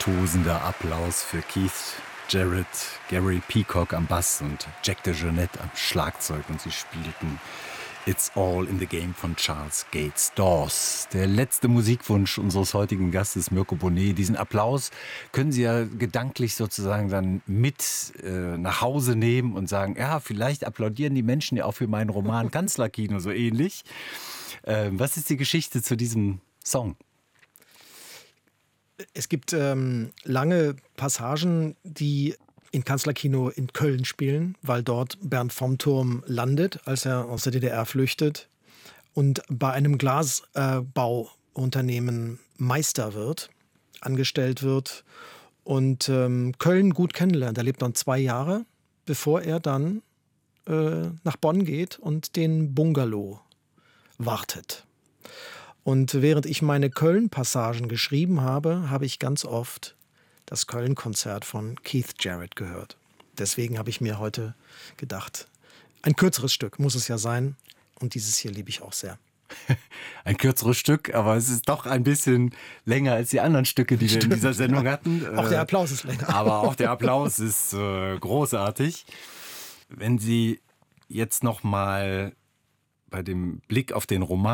tosender Applaus für Keith Jarrett, Gary Peacock am Bass und Jack DeJohnette am Schlagzeug. Und sie spielten It's All in the Game von Charles Gates Dawes. Der letzte Musikwunsch unseres heutigen Gastes, Mirko Bonet. Diesen Applaus können Sie ja gedanklich sozusagen dann mit nach Hause nehmen und sagen, ja, vielleicht applaudieren die Menschen ja auch für meinen Roman Kanzlerkino so ähnlich. Was ist die Geschichte zu diesem Song? Es gibt lange Passagen, die in Kanzlerkino in Köln spielen, weil dort Bernd vom Turm landet, als er aus der DDR flüchtet und bei einem Glasbauunternehmen Meister wird, angestellt wird und Köln gut kennenlernt. Er lebt dann 2 Jahre, bevor er dann nach Bonn geht und den Bungalow wartet. Und während ich meine Köln-Passagen geschrieben habe, habe ich ganz oft das Köln-Konzert von Keith Jarrett gehört. Deswegen habe ich mir heute gedacht, ein kürzeres Stück muss es ja sein. Und dieses hier liebe ich auch sehr. Ein kürzeres Stück, aber es ist doch ein bisschen länger als die anderen Stücke, die wir in dieser Sendung hatten. Auch der Applaus ist länger. Aber auch der Applaus ist großartig. Wenn Sie jetzt noch mal bei dem Blick auf den Roman